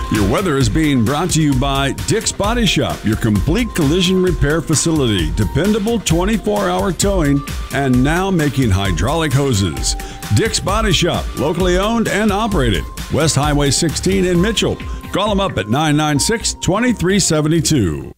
Your weather is being brought to you by Dick's Body Shop, your complete collision repair facility. Dependable 24-hour towing and now making hydraulic hoses. Dick's Body Shop, locally owned and operated. West Highway 16 in Mitchell. Call them up at 996-2372.